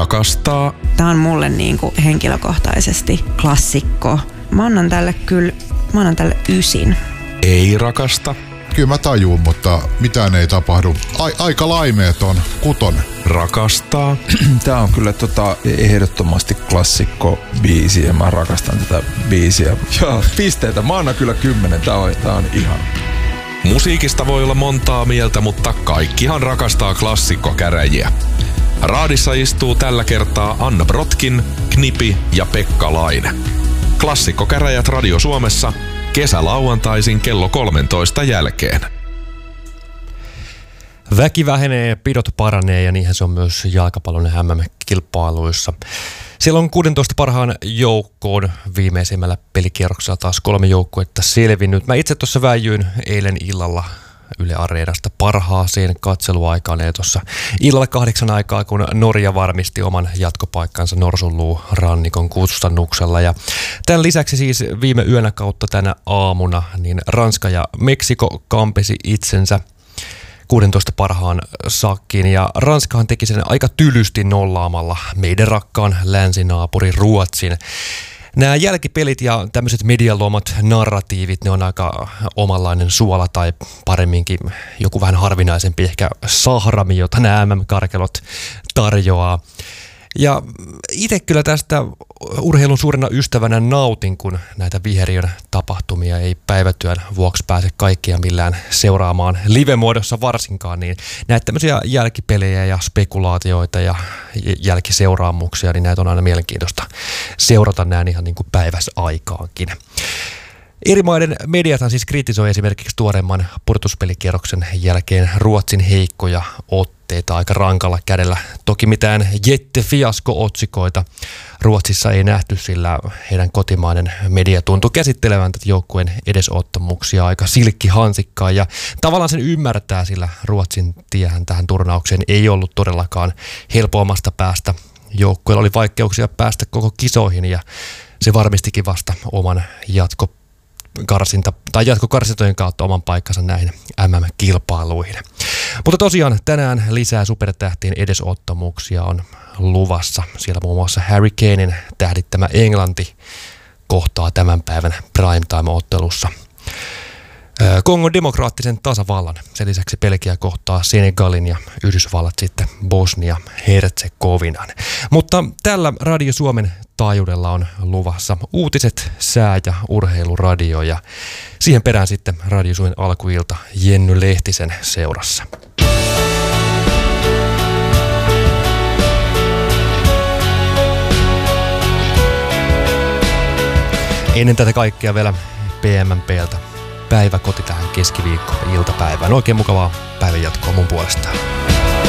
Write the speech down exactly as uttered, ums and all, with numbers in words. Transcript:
Rakastaa. Tää on mulle niinku henkilökohtaisesti klassikko. Mä annan tälle kyllä, mä annan tälle ysin. Ei rakasta. Kyllä mä tajuun, mutta mitään ei tapahdu. Ai, aika laimeeton kutonen. Rakastaa. Tää on kyllä tota ehdottomasti klassikko biisi ja mä rakastan tätä biisiä. Ja pisteitä, mä annan kyllä kymmenen. Tää on, tää on ihan. Musiikista voi olla montaa mieltä, mutta kaikkihan rakastaa klassikkokäräjiä. Raadissa istuu tällä kertaa Anna Brotkin, Knipi ja Pekka Laine. Klassikkokäräjät Radio Suomessa kesälauantaisin kello kolmentoista jälkeen. Väki vähenee, pidot paranee ja niinhän se on myös jalkapallon M M-kilpailuissa. Siellä on kuusitoista parhaan joukkoon viimeisimmällä pelikierroksella taas kolme joukkuetta selvinnyt. Mä itse tuossa väijyin eilen illalla Yle Areenasta parhaaseen katseluaikaan, eli tuossa illalla kahdeksan aikaa, kun Norja varmisti oman jatkopaikkansa Norsunluun rannikon kustannuksella. Ja tämän lisäksi siis viime yönä kautta tänä aamuna niin Ranska ja Meksiko kampesi itsensä kuusitoista parhaan sakkiin, ja Ranskahan teki sen aika tylysti nollaamalla meidän rakkaan länsinaapurin Ruotsin. Nämä jälkipelit ja tämmöiset medialomat narratiivit, ne on aika omanlainen suola tai paremminkin joku vähän harvinaisempi ehkä sahrami, jota nämä M M-karkelot tarjoaa. Ja itse kyllä tästä urheilun suurena ystävänä nautin, kun näitä viheriön tapahtumia ei päivätyön vuoksi pääse kaikkia millään seuraamaan live-muodossa varsinkaan, niin näitä tämmöisiä jälkipelejä ja spekulaatioita ja jälkiseuraamuksia, niin näitä on aina mielenkiintoista seurata näin ihan niin kuin päiväsaikaankin. Eri maiden mediathan siis kritisoi esimerkiksi tuoreemman pudotuspelikierroksen jälkeen Ruotsin heikkoja otteita aika rankalla kädellä. Toki mitään jättefiasko-otsikoita Ruotsissa ei nähty, sillä heidän kotimainen media tuntui käsittelevän tätä joukkueen edesottamuksia aika silkkihansikkaan. Ja tavallaan sen ymmärtää, sillä Ruotsin tiehän tähän turnaukseen ei ollut todellakaan helpoimmasta päästä. Joukkueella oli vaikeuksia päästä koko kisoihin ja se varmistikin vasta oman jatko karsinta, tai jatkokarsintojen kautta oman paikkansa näihin M M-kilpailuihin. Mutta tosiaan tänään lisää supertähtien edesottamuksia on luvassa. Siellä muun muassa Harry Kanen tähdittämä Englanti kohtaa tämän päivän primetime-ottelussa Kongon demokraattisen tasavallan. Sen lisäksi Belgia kohtaa Senegalin ja Yhdysvallat sitten Bosnia-Herzegovinan. Mutta tällä Radio Suomen taajuudella on luvassa uutiset, sää- ja urheiluradio, ja siihen perään sitten Radio Suomen alkuilta Jenny Lehtisen seurassa. Ennen tätä kaikkea vielä P M M P:ltä päiväkoti tähän keskiviikko-iltapäivään. Oikein mukavaa päivänjatkoa mun puolestaan.